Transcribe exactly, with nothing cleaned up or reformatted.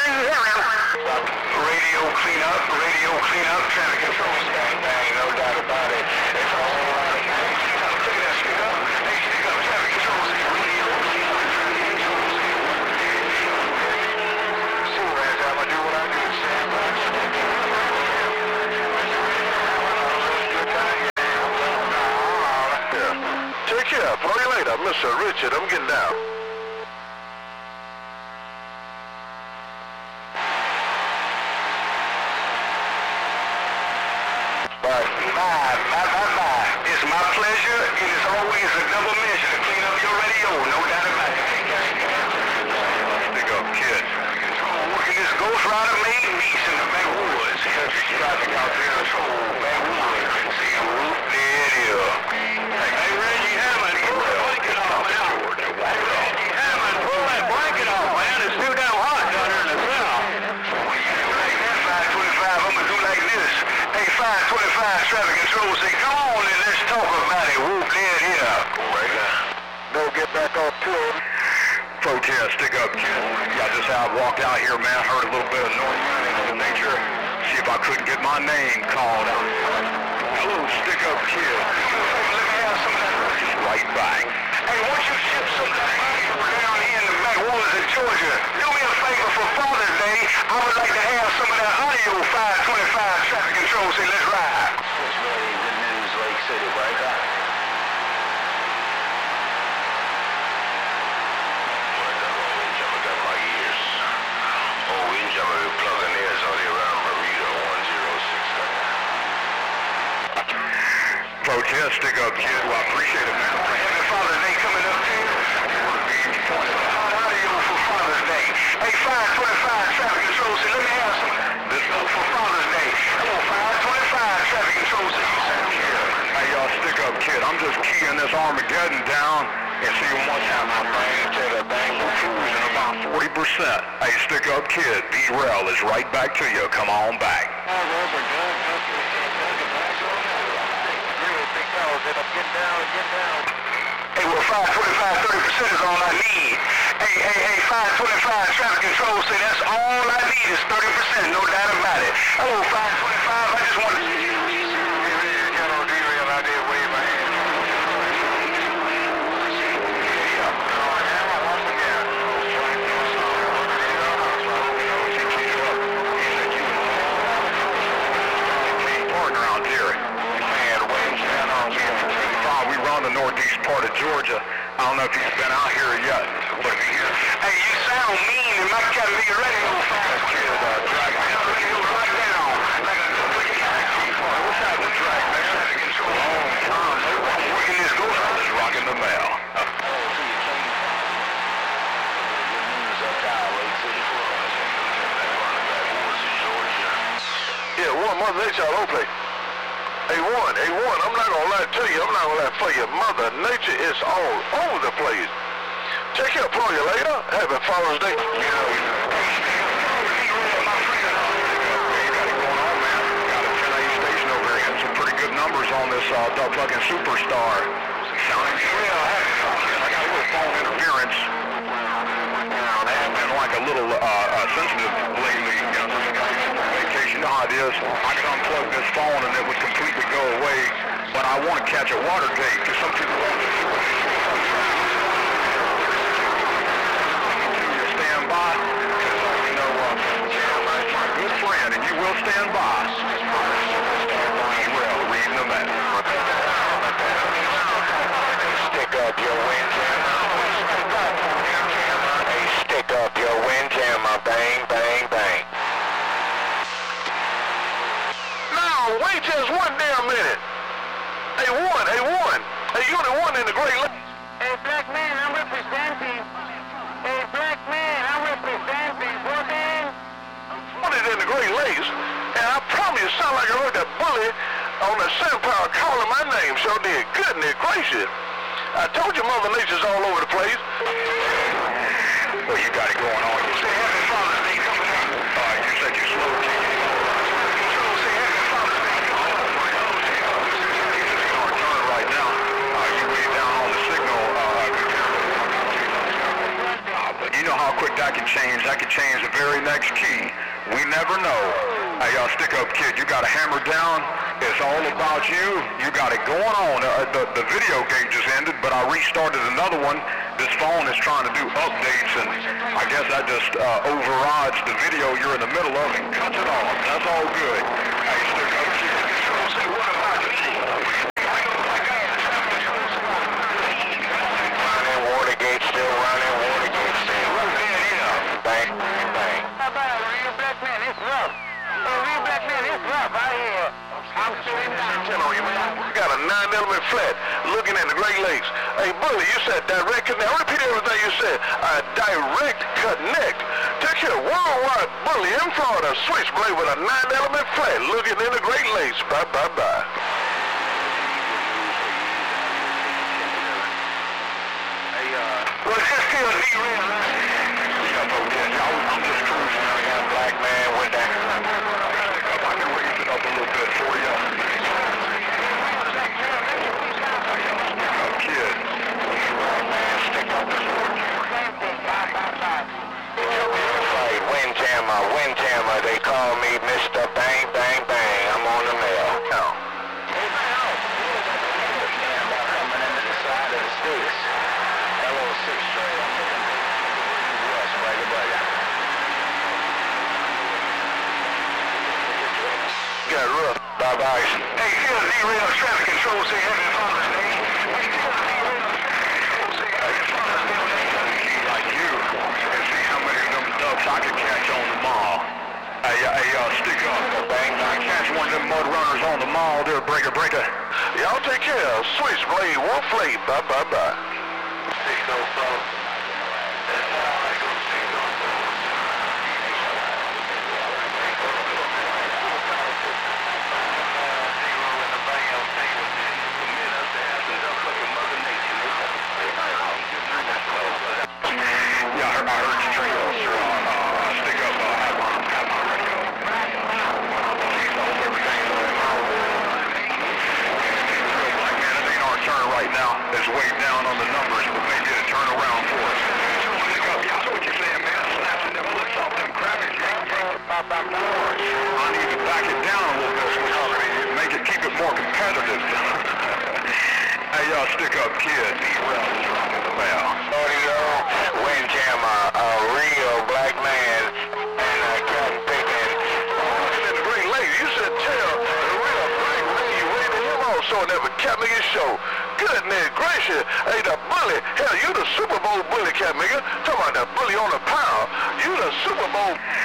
Radio cleanup, radio cleanup, traffic control, bang, bang, no doubt about it. It's a whole lot of things. Look at that, stick up. Hey, stick up, traffic control, radio cleanup, traffic control. See what I'm gonna do what I do, Sam. Yeah. Take care. Call you later, Mister Richard. I'm getting down. It's my pleasure, and it's always a double measure to clean up your radio, no doubt about it. Stick up, kid. Working this Ghost Rider made beats in the backwoods. Country traffic out there, so backwoods. See, there it is. Hey, Reggie Hammond, pull that blanket off, man. Hey, Reggie Hammond, pull that blanket off, man. It's too damn hot down here in the south. Like that, five twenty-five, I'm gonna do like this. Hey, five twenty-five traffic control, say, come on and let's talk about it. Whoop, there it is. Right now. No, get back off pillow. Protest, stick up, kid. Yeah, just how I walked out here, man. Heard a little bit of noise in nature. See if I couldn't get my name called out. Hello, stick up, kid. Let me have some of that. Right back. Hey, won't you ship some of that money down here in the backwoods of Georgia? Do me a favor for Father's Day. I would like to have some of that audio five twenty-five traffic control. Say, let's ride. It's really good news, Lake City, right back. Protest, stick up, kid. Well, I appreciate it, man. Happy Father's Day coming up, too. Audio for Father's Day. Hey, five twenty-five traffic control. Say, let me have some of that. This For Father's Day. Hello, five twenty-five traffic control. Say, you sound good. Hey, y'all, stick up, kid. I'm just keying this Armageddon down and seeing what's happening, man. Tell that bang, we're cruising about forty percent. Hey, stick up, kid. B-Rail is right back to you. Come on back. Hey, well, five twenty-five, thirty percent is all I need. Hey, hey, hey, five twenty-five traffic control, say that's all I need is thirty percent, no doubt about it. Hello, five twenty-five, I just want to... Got on D-Rail out there, wave my hand. Partner out there. We run the northeast part of Georgia. I don't know if he's been out here yet. But Hey, you sound mean in my category already. that kid, uh, drag me. Right down. Like a I wish I had the drag, man. A long time. I'm working this Ghost Rider is rocking the mail. Yeah, one Mother Nature all over the place. Hey, one, hey, one, I'm not gonna lie to you, I'm not gonna lie for you. Mother Nature is all over the place. Take care, call you later. Happy Father's Day. You know, you know. Some pretty good numbers on this uh, Dub Fucking Superstar. Sounding real happy. I got a little phone interference. I have been like a little uh, uh, sensitive lately. You know, vacation, you know how it is. I could unplug this phone and it would completely go away. But I want to catch a water date because some people want to stand by. Because you know, uh, my good friend, and you will stand by. Reading the map. Stick up your windjammer. Hey, stick up your windjammer. Bang, bang, bang. Now, wait just one damn minute. Hey, one, hey, one. Hey, you're the one in the Great Lakes. Hey, black man, I'm representing. Hey, black man, I'm representing. What man? One is in the Great Lakes, and I promise you, sound like I heard that bully on the Sunflower calling my name. So did. Goodness gracious. I told you Mother Nature's all over the place. Well, you got it going on. You say Happy Father's Day coming up. All right, you said you slowed down. Say Happy Father's Day. You're on turn right now. Uh, you way down on the signal. Uh, uh, but you know know how quick that can change. That can change the very next key. We never know. Hey, y'all, stick up, kid. You got to hammer down. It's all about you. You got it going on. Uh, the, the video game just ended, but I restarted another one. This phone is trying to do updates, and I guess that just uh, overrides the video you're in the middle of and cuts it off. That's all good. Hey, stick up, kid. Say, what about you? Running, Watergate still running, Watergate still running. Yeah, bang, bang. How about a real black man? It's rough. A real black man, it's rough out here. I'm sitting down. Tell on you, man. We got a nine element flat looking at the Great Lakes. Hey, Bully, you said direct connect. Repeat everything you said. A direct connect. Take care, worldwide Bully in Florida. Switchblade with a nine element flat looking in the Great Lakes. Bye, bye, bye. Hey, uh, well, it's just still derailed, man. I'm just cruising. I got a black man with that. I can raise it up a little bit for you. Kid. Stick up this one. Windjammer, Windjammer, they call me Mister Bang, Bang, Bang. I'm on the mail. No. Coming into the side of the sticks. L O six trail. West, right above you. Got rough. Bye-bye. Hey, here's derail traffic control. Say, heavy Father's Day. Like you. And see how many of them ducks I can catch on the mall. Hey, hey, uh, stick up. Bang, I catch one of them mud runners on the mall there, breaker, breaker. y'all take care. Switchblade, Wolf Lake. Bye-bye-bye. Six oh four. Yeah, I heard, I heard you trail, sir. Uh, uh, stick up, uh, have my, have my radio. Please hope everything's going my way. Like, man, it ain't our turn right now. It's way down on the numbers, but maybe it'll turn around for us. Stick up, yeah, I know what you're saying, man. Slapping them flips off them crabbies. I need to back it down a little bit, so make it, keep it more competitive. Hey, uh, stick up, kid. Well, Audio, Windjammer, a real black man, and a Captain Pickens. Oh, in the Great Lakes, you should tell the real black man you waited him also in that Captain show. Goodness gracious, hey, the Bully, hell, you the Super Bowl Bully, Captain. Talking about the Bully on the pound. You the Super Bowl